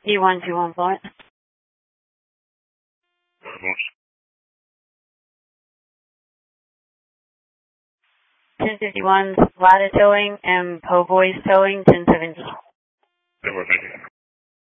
E121 Florence. 1051 Ladder Towing and Po Boys Towing, 1017.